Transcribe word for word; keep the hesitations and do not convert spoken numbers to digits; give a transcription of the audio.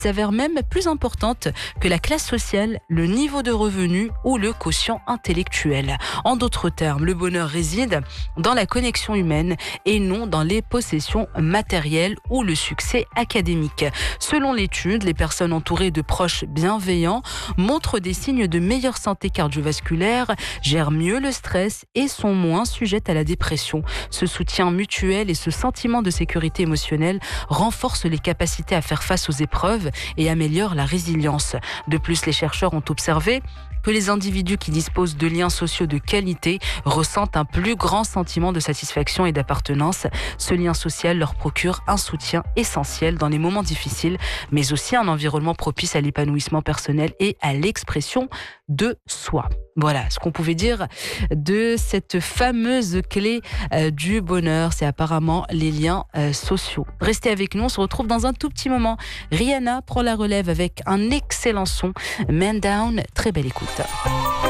s'avère même plus importante que la classe sociale, le niveau de revenu ou le quotient intellectuel. En d'autres termes, le bonheur réside dans la connexion humaine et non dans les possessions matérielles ou le succès académique. Selon l'étude, les personnes entourées de proches bienveillants montrent des signes de meilleure santé cardiovasculaire, gèrent mieux le stress et sont moins sujettes à la dépression. Ce soutien mutuel et ce sentiment de sécurité émotionnelle renforcent les capacités à faire face aux épreuves et améliorent la résilience. De plus, les chercheurs ont observé que les individus qui disposent de liens sociaux de qualité ressentent un plus grand sentiment de satisfaction et d'appartenance. Ce lien social leur procure un soutien essentiel dans les moments difficiles, mais aussi un environnement propice à l'épanouissement personnel et à l'expression de soi. Voilà ce qu'on pouvait dire de cette fameuse clé euh, du bonheur. C'est apparemment les liens euh, sociaux. Restez avec nous, on se retrouve dans un tout petit moment. Rihanna prend la relève avec un excellent son, Man Down. Très belle écoute.